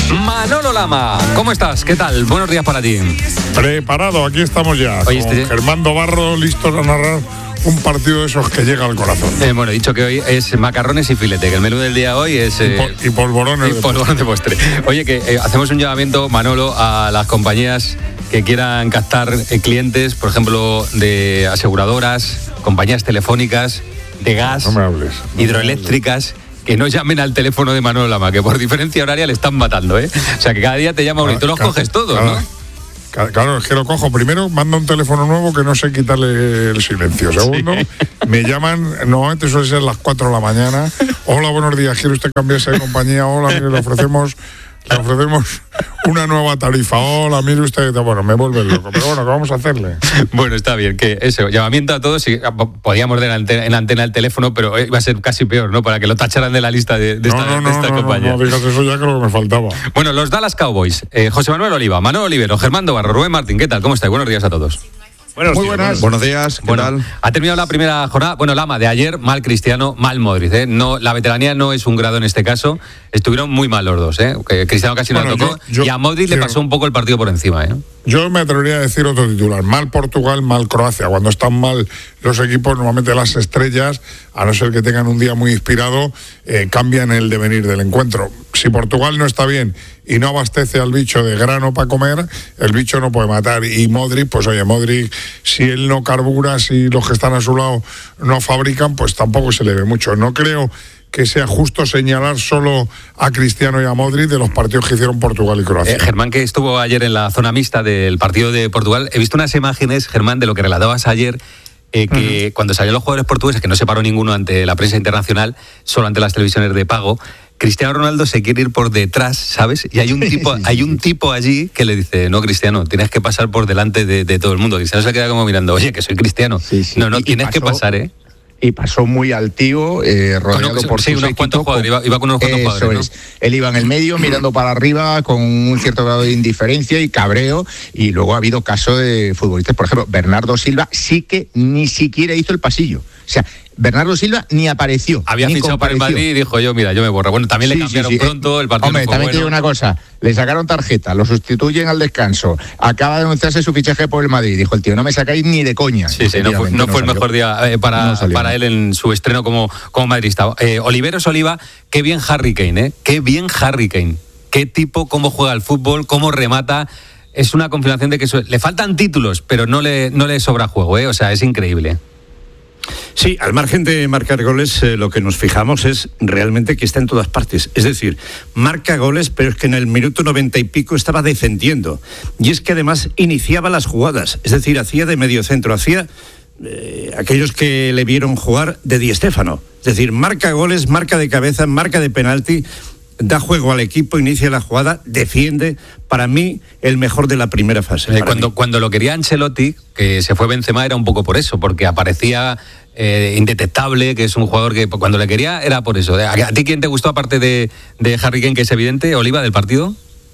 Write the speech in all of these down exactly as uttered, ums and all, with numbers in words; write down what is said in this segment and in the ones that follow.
Manolo Lama, ¿cómo estás? ¿Qué tal? Buenos días para ti. Preparado, aquí estamos ya. Oye, con este... Germán Dobarro, listos a narrar un partido de esos que llega al corazón. Eh, bueno, he dicho que hoy es macarrones y filete, que el menú del día hoy es... Eh, y, pol- y polvorones. y de polvorones de postre. Oye, que eh, hacemos un llamamiento, Manolo, a las compañías que quieran captar eh, clientes, por ejemplo, de aseguradoras, compañías telefónicas, de gas, no me hables, no hidroeléctricas... que no llamen al teléfono de Manolo Lama, que por diferencia horaria le están matando, ¿eh? O sea, que cada día te llama uno y tú los Cada- coges todos, cada- ¿no? cada- Claro, es que lo cojo. Primero, manda un teléfono nuevo que no sé quitarle el silencio. Segundo, Sí. me llaman, normalmente suele ser las cuatro de la mañana. Hola, buenos días, ¿quiere usted cambiarse de compañía? Hola, mire, le ofrecemos... Le ofrecemos una nueva tarifa. Hola, mire usted. Bueno, me vuelve loco. Pero bueno, ¿qué vamos a hacerle? Bueno, está bien, que eso, llamamiento a todos, y podíamos dar en antena, en antena el teléfono, pero iba a ser casi peor, ¿no? Para que lo tacharan de la lista de, de No, esta, no, de no, esta no, compañía. no, no digas eso ya, que lo que me faltaba. Bueno, los Dallas Cowboys, eh, José Manuel Oliva, Manolo Olivero, Germán Dobarro, Rubén Martín, ¿qué tal? ¿Cómo estáis? Buenos días a todos. Buenos Muy días, buenas. Buenos días, ¿qué Bueno, tal? ha terminado la primera jornada. Bueno, Lama, de ayer, mal Cristiano, mal Modric. ¿eh? No, la veteranía no es un grado en este caso. Estuvieron muy mal los dos. ¿eh? Que Cristiano casi no Bueno, la tocó. yo- yo y a Modric quiero- le pasó un poco el partido por encima. ¿eh? Yo me atrevería a decir otro titular. Mal Portugal, mal Croacia. Cuando están mal los equipos, normalmente las estrellas, a no ser que tengan un día muy inspirado, eh, cambian el devenir del encuentro. Si Portugal no está bien y no abastece al bicho de grano para comer, el bicho no puede matar. Y Modric, pues oye, Modric, si él no carbura, si los que están a su lado no fabrican, pues tampoco se le ve mucho. No creo que sea justo señalar solo a Cristiano y a Modric de los partidos que hicieron Portugal y Croacia. Eh, Germán, que estuvo ayer en la zona mixta del partido de Portugal, he visto unas imágenes, Germán, de lo que relatabas ayer, eh, que uh-huh. cuando salieron los jugadores portugueses, que no se paró ninguno ante la prensa internacional, solo ante las televisiones de pago, Cristiano Ronaldo se quiere ir por detrás, ¿sabes? Y hay un tipo, hay un tipo allí que le dice, no, Cristiano, tienes que pasar por delante de, de todo el mundo. Cristiano se queda como mirando, oye, que soy Cristiano. Sí, sí. No, no, y, tienes y pasó, que pasar, ¿eh? Y pasó muy altivo, eh, rodeado con, por sí, sus unos cuantos jugadores, iba, iba con unos cuantos Eso jugadores, es. ¿no? Él iba en el medio, mirando para arriba, con un cierto grado de indiferencia y cabreo, y luego ha habido casos de futbolistas, por ejemplo, Bernardo Silva sí que ni siquiera hizo el pasillo. O sea, Bernardo Silva ni apareció. Había ni fichado para el Madrid y dijo yo, mira, yo me borro. Bueno, también sí, le cambiaron sí, sí. pronto, el partido Hombre, no fue también bueno. te digo una cosa, le sacaron tarjeta, lo sustituyen al descanso, acaba de anunciarse su fichaje por el Madrid, dijo el tío, no me sacáis ni de coña. Sí, sí, no fue, no fue el mejor día eh, para, no para él en su estreno como, como madridista. Eh, Oliveros Oliva, qué bien Harry Kane, ¿eh? Qué bien Harry Kane. Qué tipo, cómo juega al fútbol, cómo remata. Es una confirmación de que eso, le faltan títulos, pero no le, no le sobra juego, ¿eh? O sea, es increíble. Sí, al margen de marcar goles, eh, lo que nos fijamos es realmente que está en todas partes. Es decir, marca goles, pero es que en el minuto noventa y pico estaba defendiendo. Y es que además iniciaba las jugadas. Es decir, hacía de medio centro, hacía eh, aquellos que le vieron jugar de Di Stéfano. Es decir, marca goles, marca de cabeza, marca de penalti, da juego al equipo, inicia la jugada, defiende. Para mí, el mejor de la primera fase. Eh, cuando, cuando lo quería Ancelotti, que se fue Benzema, era un poco por eso, porque aparecía eh, indetectable, que es un jugador que cuando le quería era por eso. ¿A, a ti quién te gustó, aparte de, de Harry Kane, que es evidente, Oliva, del partido?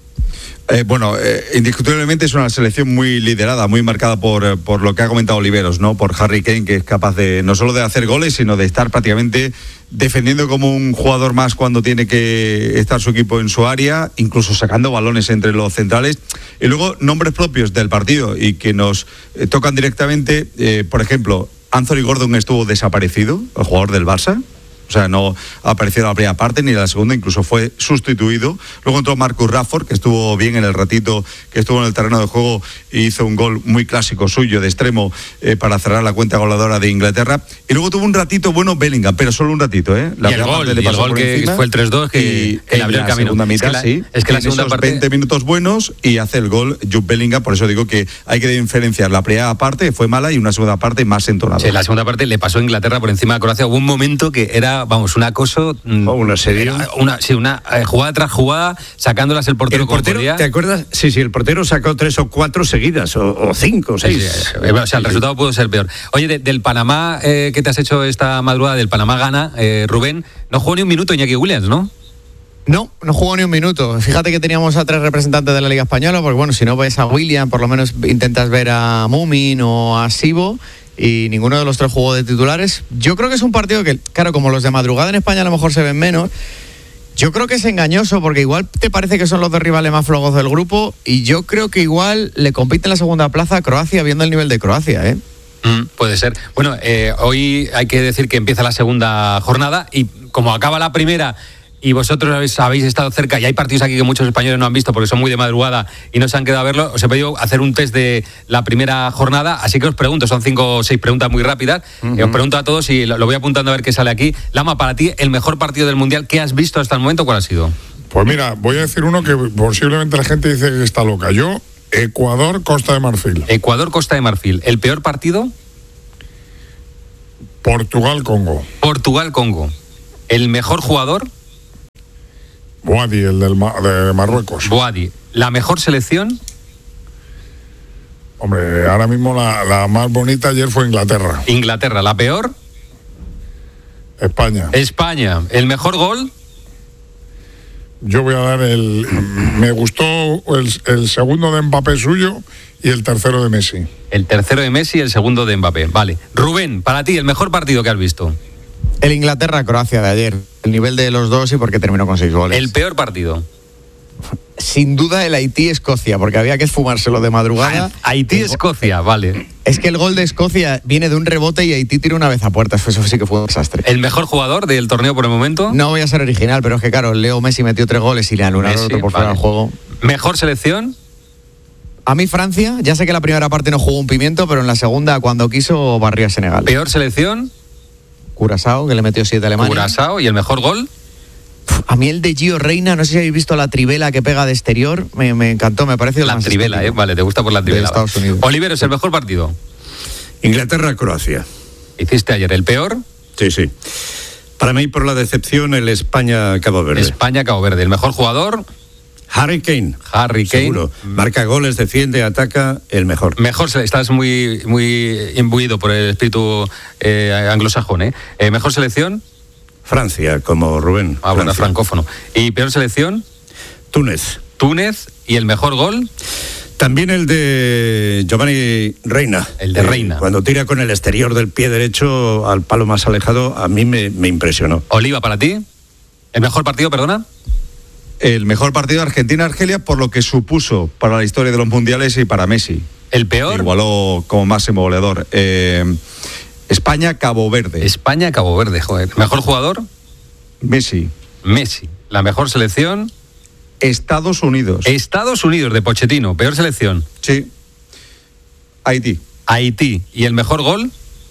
Eh, bueno, eh, indiscutiblemente es una selección muy liderada, muy marcada por, por lo que ha comentado Oliveros, ¿no? Por Harry Kane, que es capaz de no solo de hacer goles, sino de estar prácticamente defendiendo como un jugador más cuando tiene que estar su equipo en su área, incluso sacando balones entre los centrales. Y luego nombres propios del partido y que nos eh, tocan directamente, eh, por ejemplo, Anthony Gordon estuvo desaparecido, el jugador del Barça. O sea, no apareció en la primera parte ni en la segunda, incluso fue sustituido. Luego entró Marcus Rashford, que estuvo bien en el ratito que estuvo en el terreno de juego y hizo un gol muy clásico suyo de extremo eh, para cerrar la cuenta goleadora de Inglaterra. Y luego tuvo un ratito bueno Bellingham, pero solo un ratito, ¿eh? La y el gol, le pasó y el gol que encima, fue el tres dos que, y, que le abrió el camino. Segunda mitad, es que la, sí. Es que la segunda parte... veinte minutos buenos y hace el gol Jude Bellingham, por eso digo que hay que diferenciar. La primera parte fue mala y una segunda parte más entonada. Sí, la segunda parte le pasó a Inglaterra por encima de Croacia. Hubo un momento que era, vamos, una cosa... Oh, una serie. Una, sí, una eh, jugada tras jugada, sacándolas el portero. El portero, ¿te acuerdas? Sí, sí, el portero sacó tres o cuatro seguidas, o, o cinco, o seis. Sí, sí, o sea, el resultado pudo ser peor. Oye, de, del Panamá eh, que te has hecho esta madrugada, del Panamá-Ghana, eh, Rubén, no jugó ni un minuto Iñaki Williams, ¿no? No, no jugó ni un minuto. Fíjate que teníamos a tres representantes de la Liga Española, porque bueno, si no ves a William, por lo menos intentas ver a Mumin o a Sibo, y ninguno de los tres jugó de titulares. Yo creo que es un partido que, claro, como los de madrugada en España a lo mejor se ven menos, Yo creo que es engañoso porque igual te parece que son los dos rivales más flojos del grupo y yo creo que igual le compite en la segunda plaza a Croacia viendo el nivel de Croacia, ¿eh? Mm, puede ser. Bueno, eh, hoy hay que decir que empieza la segunda jornada y como acaba la primera y vosotros habéis, habéis estado cerca y hay partidos aquí que muchos españoles no han visto porque son muy de madrugada y no se han quedado a verlo, os he pedido hacer un test de la primera jornada, así que os pregunto, son cinco o seis preguntas muy rápidas, uh-huh. eh, os pregunto a todos y lo, lo voy apuntando a ver qué sale aquí. Lama, para ti, el mejor partido del Mundial que has visto hasta el momento, ¿cuál ha sido? Pues mira, voy a decir uno que posiblemente la gente dice que está loca. Yo, Ecuador, Costa de Marfil. Ecuador, Costa de Marfil. ¿El peor partido? Portugal, Congo. Portugal, Congo. ¿El mejor jugador? Boadi, el del Ma- de Marruecos. Boadi. ¿La mejor selección? Hombre, ahora mismo la, la más bonita ayer fue Inglaterra. Inglaterra. ¿La peor? España. España. ¿El mejor gol? Yo voy a dar el... Me gustó el, el segundo de Mbappé suyo y el tercero de Messi. El tercero de Messi y el segundo de Mbappé. Vale. Rubén, para ti, el mejor partido que has visto. El Inglaterra-Croacia de ayer. El nivel de los dos y porque terminó con seis goles. El peor partido. Sin duda el Haití-Escocia, porque había que esfumárselo de madrugada. Haití-Escocia, vale. Es que el gol de Escocia viene de un rebote y Haití tira una vez a puerta. Eso sí que fue un desastre. ¿El mejor jugador del torneo por el momento? No voy a ser original, pero es que claro, Leo Messi metió tres goles y le anularon otro por fuera del juego. ¿Mejor selección? A mí Francia, ya sé que la primera parte no jugó un pimiento, pero en la segunda, cuando quiso, barrió a Senegal. ¿Peor selección? Curazao, que le metió siete a Alemania. Curazao, ¿y el mejor gol? A mí el de Gio Reina, no sé si habéis visto la trivela que pega de exterior, me, me encantó, me parece la trivela, eh, vale, te gusta por la trivela. De Estados Unidos. Oliveros, ¿el mejor partido? Inglaterra-Croacia. ¿Hiciste ayer el peor? Sí, sí. Para mí, por la decepción, el España-Cabo Verde. España-Cabo Verde. ¿El mejor jugador? Harry Kane. Harry Kane. Seguro. Marca goles, defiende, ataca, el mejor. Mejor, estás muy, muy imbuido por el espíritu eh, anglosajón, ¿eh? ¿eh? ¿Mejor selección? Francia, como Rubén. Ah, bueno, francófono. ¿Y peor selección? Túnez. Túnez. ¿Y el mejor gol? También el de Giovanni Reina. El de eh, Reina. Cuando tira con el exterior del pie derecho al palo más alejado, a mí me, me impresionó. Oliva, ¿para ti? ¿El mejor partido, perdona? El mejor partido de Argentina-Argelia por lo que supuso para la historia de los mundiales y para Messi. ¿El peor? Igualó como máximo goleador. Eh, España-Cabo Verde. España-Cabo Verde, joder. ¿Mejor jugador? Messi. Messi. ¿La mejor selección? Estados Unidos. Estados Unidos, de Pochettino. ¿Peor selección? Sí. Haití. Haití. ¿Y el mejor gol?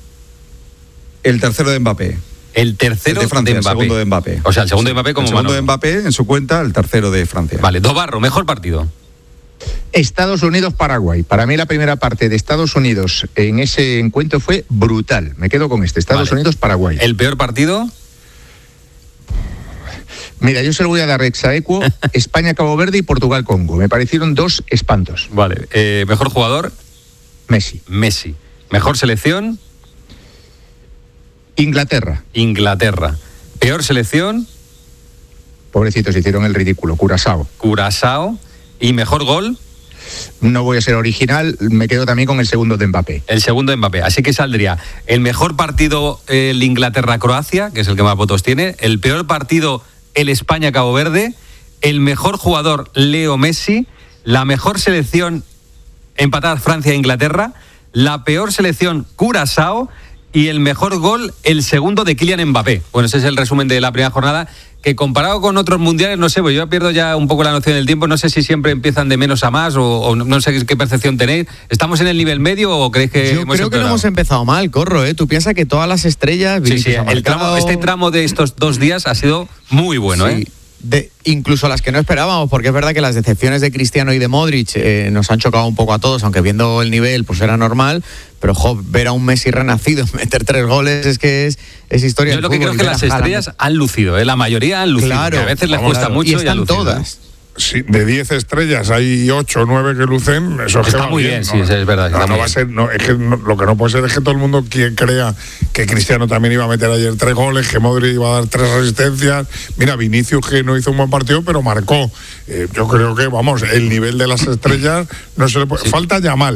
El tercero de Mbappé. El tercero el de Francia, de Mbappé. El segundo de Mbappé. O sea, el segundo de Mbappé como El segundo Manolo. de Mbappé en su cuenta, el tercero de Francia. Vale, Dobarro, mejor partido. Estados Unidos-Paraguay. Para mí la primera parte de Estados Unidos en ese encuentro fue brutal. Me quedo con este. Estados Vale. Unidos-Paraguay. ¿El peor partido? Mira, yo se lo voy a dar exaequo, España-Cabo Verde y Portugal-Congo. Me parecieron dos espantos. Vale. Eh, ¿Mejor jugador? Messi. Messi. ¿Mejor selección? Inglaterra. Inglaterra. ¿Peor selección? Pobrecitos, hicieron el ridículo. Curazao. Curazao. ¿Y mejor gol? No voy a ser original, me quedo también con el segundo de Mbappé. El segundo de Mbappé. Así que saldría el mejor partido el Inglaterra-Croacia, que es el que más votos tiene. El peor partido el España-Cabo Verde. El mejor jugador Leo Messi. La mejor selección empatar Francia-Inglaterra. La peor selección Curazao. Y el mejor gol, el segundo de Kylian Mbappé. Bueno, ese es el resumen de la primera jornada, que comparado con otros mundiales, no sé, pues yo pierdo ya un poco la noción del tiempo, no sé si siempre empiezan de menos a más o, o no sé qué percepción tenéis. ¿Estamos en el nivel medio o creéis que Yo hemos creo que no empeorado? hemos empezado mal, Corro, ¿eh? Tú piensas que todas las estrellas... Sí, sí, el tramo, este tramo de estos dos días ha sido muy bueno, sí. ¿eh? De, incluso las que no esperábamos, porque es verdad que las decepciones de Cristiano y de Modric eh, nos han chocado un poco a todos, aunque viendo el nivel pues era normal, pero jo, ver a un Messi renacido meter tres goles es que es, es historia Yo del lo que fútbol. creo es que las estrellas han lucido, ¿eh? La mayoría han lucido, Claro. que a veces les Vamos, cuesta claro. mucho y y, están han lucido, todas. ¿eh? Sí, de diez estrellas hay ocho o nueve que lucen, eso es que Está va muy bien, sí, sí, es verdad, No, está no muy va a bien. ser, no, es que no- lo que no puede ser es que todo el mundo quien crea que Cristiano también iba a meter ayer tres goles, que Modric iba a dar tres asistencias. Mira, Vinicius, que no hizo un buen partido, pero marcó. Eh, yo creo que, vamos, el nivel de las estrellas no se le puede. Sí. Falta Yamal.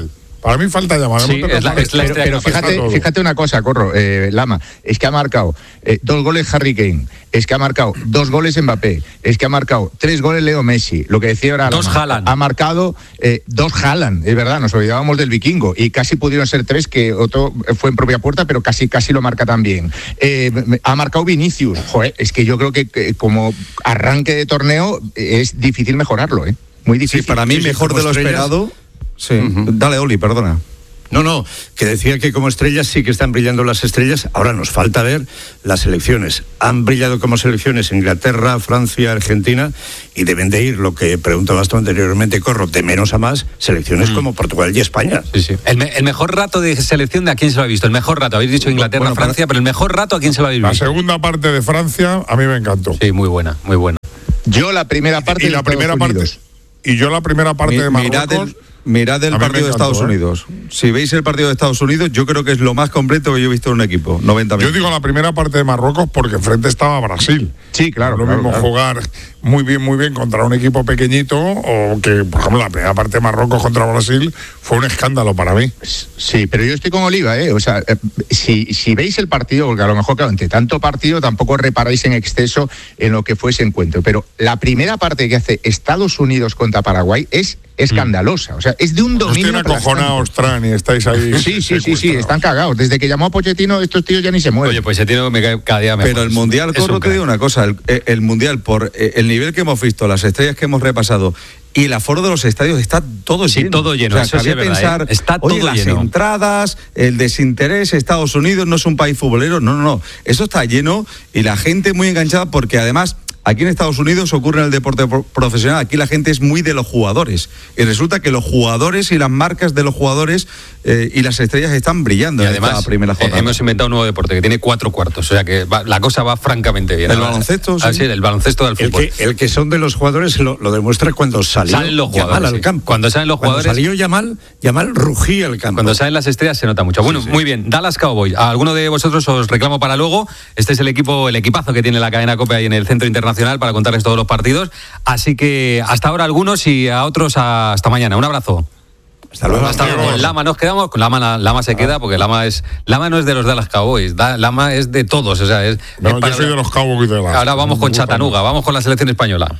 Para mí falta Yamal. Sí, es la, es la pero, pero fíjate, fíjate una cosa, Corro, eh, Lama, es que ha marcado eh, dos goles Harry Kane, es que ha marcado dos goles Mbappé, es que ha marcado tres goles Leo Messi, lo que decía ahora dos Lama, Haaland. ha marcado eh, dos Haaland, es verdad, nos olvidábamos del vikingo, y casi pudieron ser tres, que otro fue en propia puerta, pero casi casi lo marca también. Eh, ha marcado Vinicius, joder, es que yo creo que, que como arranque de torneo es difícil mejorarlo, ¿eh? Muy difícil. Sí, para mí Sí, sí, mejor como de lo estrellas. esperado. Sí. Ujú. Dale, Oli, perdona. No, no, que decía que como estrellas sí que están brillando las estrellas. Ahora nos falta ver las selecciones. Han brillado como selecciones Inglaterra, Francia, Argentina, y deben de ir, lo que preguntabas tú anteriormente, Corro, de menos a más, selecciones mm. como Portugal y España. Sí, sí. El, me, el mejor rato de selección, ¿de a quién se lo ha visto? El mejor rato, habéis dicho Inglaterra, Bueno, Francia, pero el mejor rato, ¿a quién se lo habéis La visto? segunda parte de Francia a mí me encantó. Sí, muy buena, muy buena. Yo la primera parte y la de Estados primera Unidos. parte y yo la primera parte Mi- de mirad Marruecos. el, mirad el a mí me partido de encantó, Estados ¿eh? Unidos. Si veis el partido de Estados Unidos, yo creo que es lo más completo que yo he visto en un equipo. noventa Yo minutos. digo la primera parte de Marruecos porque enfrente estaba Brasil. Sí, claro, No es lo claro, mismo claro. jugar muy bien, muy bien contra un equipo pequeñito o que, por ejemplo, la primera parte de Marruecos contra Brasil fue un escándalo para mí. Sí, pero yo estoy con Oliva, ¿eh? O sea, eh, si, si veis el partido, porque a lo mejor, claro, entre tanto partido tampoco reparáis en exceso en lo que fue ese encuentro, pero la primera parte que hace Estados Unidos contra Paraguay es escandalosa, o sea, es de un Os dominio tiene aplastante. acojonados, Tran, y estáis ahí. Sí, sí, sí, sí, secuestrados. están cagados. Desde que llamó a Pochettino, estos tíos ya ni se mueven. Oye, pues se tiene que me cae cada día mejor. Pero el Mundial, Es un Corro, te crack. digo una cosa, el, el Mundial, por eh, el nivel que hemos visto, las estrellas que hemos repasado y el aforo de los estadios, está todo Sí, lleno. todo lleno, O sea, eso sí cabía es verdad, pensar, ¿eh? Está oye, todo las lleno. entradas, el desinterés, Estados Unidos no es un país futbolero, no, no, no, eso está lleno y la gente muy enganchada porque además... Aquí en Estados Unidos ocurre en el deporte pro- profesional, aquí la gente es muy de los jugadores y resulta que los jugadores y las marcas de los jugadores eh, y las estrellas están brillando Y en además, esta primera eh, jornada. hemos inventado un nuevo deporte que tiene cuatro cuartos, o sea que va- la cosa va francamente bien. ¿El Ahora, baloncesto, sí? Ah, sí, el baloncesto del El fútbol. que, el que son de los jugadores lo, lo demuestra cuando salió Salen los Yamal jugadores, al sí. campo. Cuando salen los Cuando jugadores- salió Yamal, Yamal rugía el campo. Cuando salen las estrellas se nota mucho. Bueno, Sí, sí. muy bien. Dallas Cowboys. A alguno de vosotros os reclamo para luego. Este es el equipo, el equipazo que tiene la cadena COPE ahí en el Centro Internacional para contarles todos los partidos. Así que hasta ahora algunos y a otros hasta mañana. Un abrazo. Hasta luego. Hasta luego. Con Lama nos quedamos, con Lama, Lama se queda porque Lama es Lama no es de los Dallas Cowboys, da- Lama es de todos, o sea, es, No, es yo para- soy de los Cowboys de la. Ahora vamos con Me gusta Chattanooga, vamos con la selección española.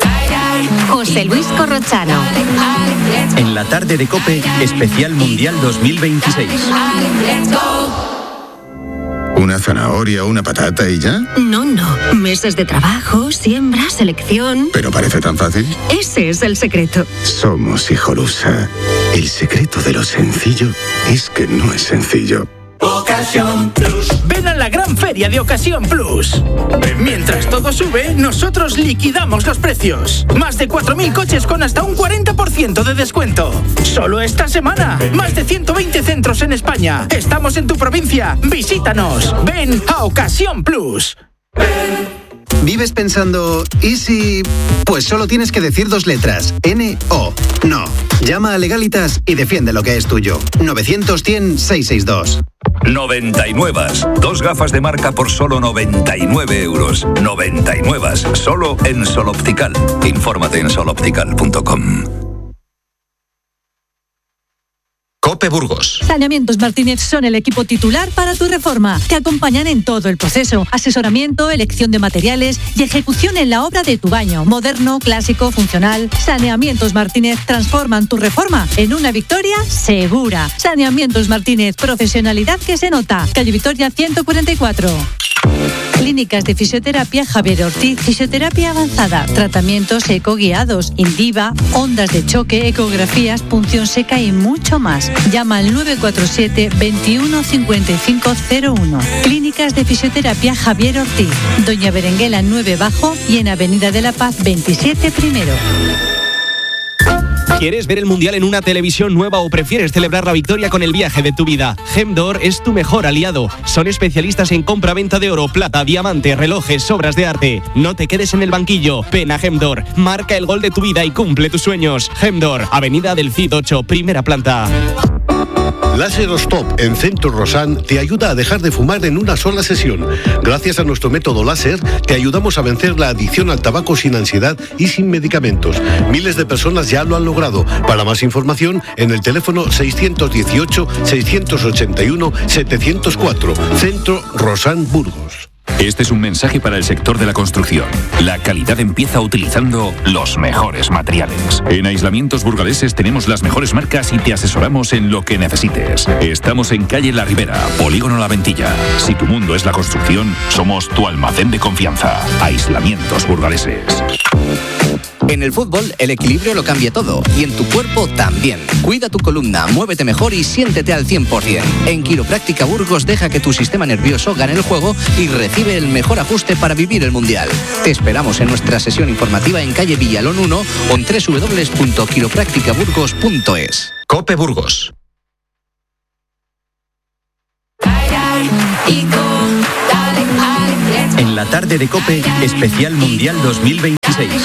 José Luis Corrochano. En la tarde de COPE, especial Mundial dos mil veintiséis. ¿Una zanahoria, una patata y ya? No, no. Meses de trabajo, siembra, selección. ¿Pero parece tan fácil? Ese es el secreto. Somos Hijolusa. El secreto de lo sencillo es que no es sencillo. Ocasión Plus. Ven a la gran feria de Ocasión Plus. Mientras todo sube, nosotros liquidamos los precios. Más de cuatro mil coches con hasta un cuarenta por ciento de descuento. Solo esta semana. Más de ciento veinte centros en España. Estamos en tu provincia. Visítanos. Ven a Ocasión Plus. ¿Vives pensando, ¿y si...? Pues solo tienes que decir dos letras, N O. No. Llama a Legalitas y defiende lo que es tuyo. novecientos cien seiscientos sesenta y dos. noventa y nueve. Dos gafas de marca por solo noventa y nueve euros. noventa y nueve. Solo en Sol Optical. Infórmate en sol optical punto com. COPE Burgos. Saneamientos Martínez son el equipo titular para tu reforma. Te acompañan en todo el proceso. Asesoramiento, elección de materiales y ejecución en la obra de tu baño. Moderno, clásico, funcional. Saneamientos Martínez transforman tu reforma en una victoria segura. Saneamientos Martínez, profesionalidad que se nota. Calle Victoria ciento cuarenta y cuatro. Clínicas de fisioterapia Javier Ortiz, fisioterapia avanzada, tratamientos eco-guiados, Indiva, ondas de choque, ecografías, punción seca y mucho más. Llama al nueve cuatro siete, veintiuno cincuenta y cinco cero uno. Clínicas de fisioterapia Javier Ortiz, Doña Berenguela nueve Bajo y en Avenida de la Paz veintisiete Primero. ¿Quieres ver el Mundial en una televisión nueva o prefieres celebrar la victoria con el viaje de tu vida? Gemdor es tu mejor aliado. Son especialistas en compra-venta de oro, plata, diamante, relojes, obras de arte. No te quedes en el banquillo. Ven a Gemdor. Marca el gol de tu vida y cumple tus sueños. Gemdor, Avenida del Cid ocho, primera planta. Láser Stop en Centro Rosan te ayuda a dejar de fumar en una sola sesión. Gracias a nuestro método láser, te ayudamos a vencer la adicción al tabaco sin ansiedad y sin medicamentos. Miles de personas ya lo han logrado. Para más información, en el teléfono seiscientos dieciocho, seiscientos ochenta y uno, setecientos cuatro. Centro Rosan Burgos. Este es un mensaje para el sector de la construcción. La calidad empieza utilizando los mejores materiales. En Aislamientos Burgaleses tenemos las mejores marcas y te asesoramos en lo que necesites. Estamos en calle La Ribera, Polígono La Ventilla. Si tu mundo es la construcción, somos tu almacén de confianza. Aislamientos Burgaleses. En el fútbol, el equilibrio lo cambia todo. Y en tu cuerpo también. Cuida tu columna, muévete mejor y siéntete al cien por ciento. En Quiropráctica Burgos deja que tu sistema nervioso gane el juego y recibe el mejor ajuste para vivir el Mundial. Te esperamos en nuestra sesión informativa en calle Villalón uno o en doble u doble u doble u punto quiropráctica burgos punto es. Cope Burgos. En la tarde de COPE, especial Mundial dos mil veintiséis.